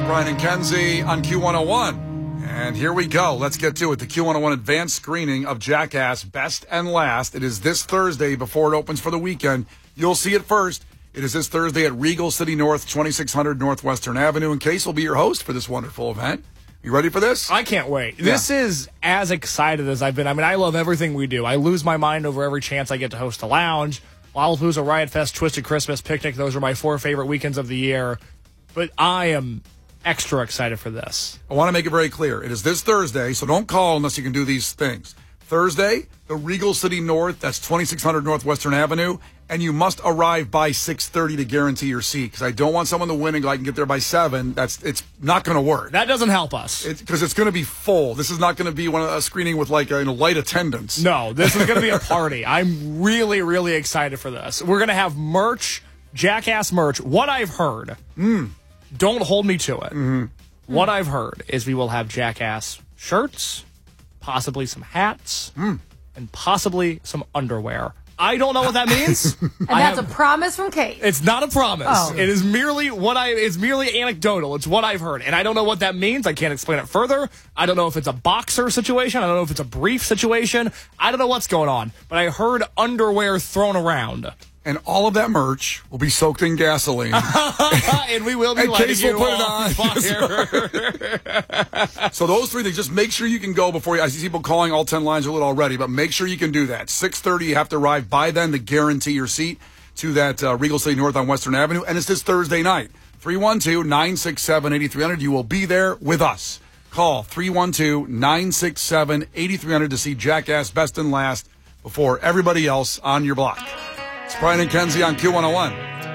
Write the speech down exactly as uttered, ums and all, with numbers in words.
Brian and Kenzie on Q one oh one. And here we go. Let's get to it. The Q one oh one advanced screening of Jackass Best and Last. It is this Thursday before it opens for the weekend. You'll see it first. It is this Thursday at Regal City North, twenty-six hundred Northwestern Avenue. And Case will be your host for this wonderful event. You ready for this? I can't wait. Yeah. This is as excited as I've been. I mean, I love everything we do. I lose my mind over every chance I get to host a lounge. Lollapalooza, Riot Fest, Twisted Christmas, Picnic. Those are my four favorite weekends of the year. But I am extra excited for this. I want to make it very clear. It is this Thursday, so don't call unless you can do these things. Thursday, the Regal City North, that's twenty-six hundred Northwestern Avenue, and you must arrive by six thirty to guarantee your seat, because I don't want someone to win and go, I can get there by seven. That's It's not going to work. That doesn't help us. Because it's, it's going to be full. This is not going to be one a screening with like a you know, light attendance. No, this is going to be a party. I'm really, really excited for this. We're going to have merch, Jackass merch. What I've heard... Mm. Don't hold me to it. Mm-hmm. What I've heard is we will have Jackass shirts, possibly some hats, mm. and possibly some underwear. I don't know what that means. And that's have, a promise from Kate. It's not a promise. Oh. It is merely what I. It's merely anecdotal. It's what I've heard, and I don't know what that means. I can't explain it further. I don't know if it's a boxer situation. I don't know if it's a brief situation. I don't know what's going on. But I heard underwear thrown around. And all of that merch will be soaked in gasoline. And we will be and lighting Case you will put on fire. So those three things, just make sure you can go before you. I see people calling all ten lines a little already, but make sure you can do that. six thirty, you have to arrive by then to guarantee your seat to that uh, Regal City North on Western Avenue. And it's this Thursday night. three one two, nine six seven, eight three zero zero. You will be there with us. Call three one two, nine six seven, eight three zero zero to see Jackass Best and Last before everybody else on your block. It's Brian and Kenzie on Q one oh one.